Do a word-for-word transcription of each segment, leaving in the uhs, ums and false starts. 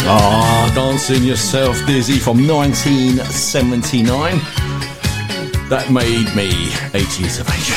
Ah, Dancing Yourself Dizzy from nineteen seventy-nine. That made me eight years of age.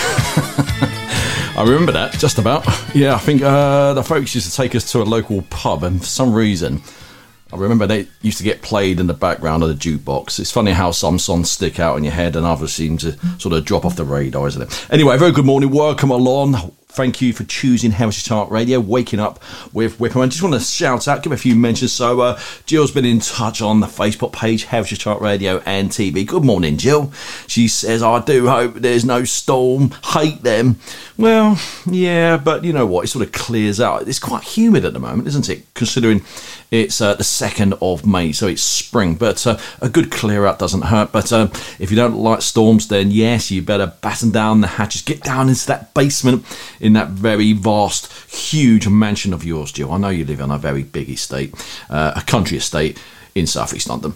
I remember that, just about. Yeah, I think uh, the folks used to take us to a local pub, and for some reason, I remember they used to get played in the background of the jukebox. It's funny how some songs stick out in your head and others seem to sort of drop off the radar, isn't it? Anyway, very good morning. Welcome along. Thank you for choosing Heritage Chart Radio, waking up with Whipperman. Just want to shout out, give a few mentions. So uh, Jill's been in touch on the Facebook page, Heritage Chart Radio and T V. Good morning, Jill. She says, I do hope there's no storm. Hate them. Well, yeah, but you know what? It sort of clears out. It's quite humid at the moment, isn't it? Considering it's uh, the second of May, so it's spring. But uh, a good clear out doesn't hurt. But uh, if you don't like storms, then yes, you better batten down the hatches. Get down into that basement in that very vast, huge mansion of yours, Jill. I know you live on a very big estate, uh, a country estate in South East London.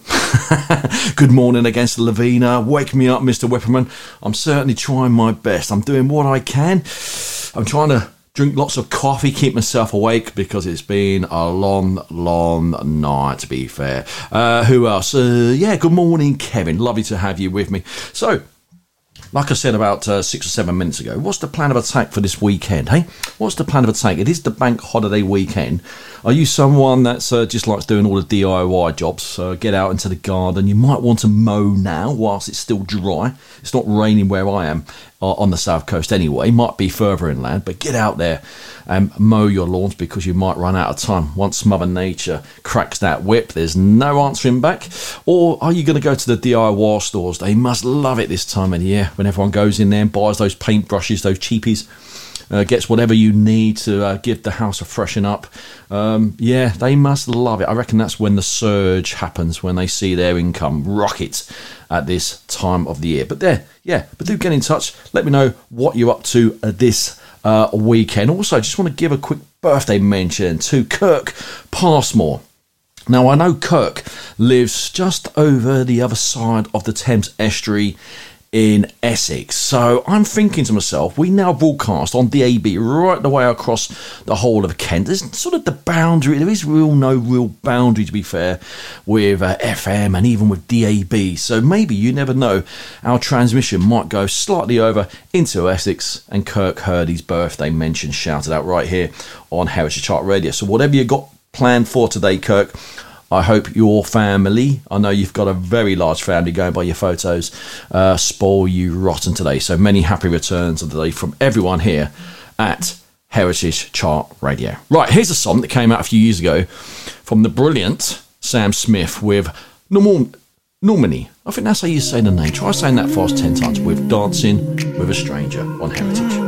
Good morning against Lavina. Wake me up, Mister Whipperman. I'm certainly trying my best. I'm doing what I can. I'm trying to drink lots of coffee, keep myself awake, because it's been a long, long night, to be fair. Uh, who else? Uh, yeah, good morning, Kevin. Lovely to have you with me. So, like I said about uh, six or seven minutes ago, what's the plan of attack for this weekend, hey? What's the plan of attack? It is the bank holiday weekend. Are you someone that's uh, just likes doing all the D I Y jobs? Uh, get out into the garden. You might want to mow now whilst it's still dry. It's not raining where I am uh, on the south coast anyway. Might be further inland, but get out there and mow your lawns, because you might run out of time. Once Mother Nature cracks that whip, there's no answering back. Or are you going to go to the D I Y stores? They must love it this time of the year, when everyone goes in there and buys those paintbrushes, those cheapies. Uh, gets whatever you need to uh, give the house a freshen up. Um, yeah, they must love it. I reckon that's when the surge happens, when they see their income rocket at this time of the year. But there, yeah, but do get in touch. Let me know what you're up to uh, this uh, weekend. Also, I just want to give a quick birthday mention to Kirk Passmore. Now, I know Kirk lives just over the other side of the Thames Estuary in Essex. So I'm thinking to myself, we now broadcast on D A B right the way across the whole of Kent. There's sort of the boundary, there is real no real boundary, to be fair, with uh, F M and even with D A B. So maybe, you never know, our transmission might go slightly over into Essex, and Kirk heard his birthday mentioned, shouted out right here on Heritage Chart Radio. So whatever you got planned for today, Kirk, I hope your family, I know you've got a very large family going by your photos, uh, spoil you rotten today. So many happy returns of the day from everyone here at Heritage Chart Radio. Right, here's a song that came out a few years ago from the brilliant Sam Smith with Norm- Normani. I think that's how you say the name. Try saying that fast ten times, with Dancing with a Stranger on Heritage.